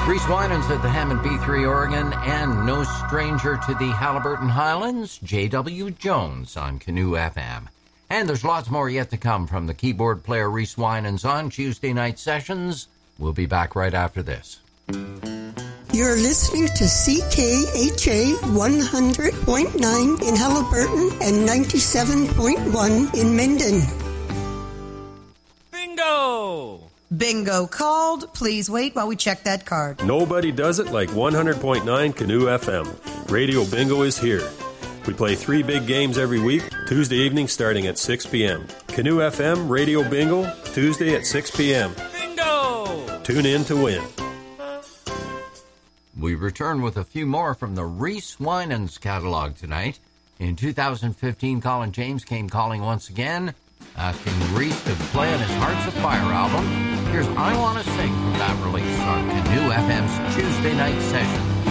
Reese Winans at the Hammond B3 Oregon, and no stranger to the Halliburton Highlands, J.W. Jones on Canoe FM. And there's lots more yet to come from the keyboard player Reese Winans on Tuesday night sessions. We'll be back right after this. You're listening to CKHA 100.9 in Halliburton and 97.1 in Minden. Bingo! Bingo called. Please wait while we check that card. Nobody does it like 100.9 Canoe FM. Radio Bingo is here. We play 3 big games every week, Tuesday evening starting at 6 p.m. Canoe FM Radio Bingo, Tuesday at 6 p.m. Bingo! Tune in to win. We return with a few more from the Reese Winans catalog tonight. In 2015, Colin James came calling once again, asking Reese to play on his Hearts of Fire album. Here's I Want to Sing from that release on Canoe FM's Tuesday night session.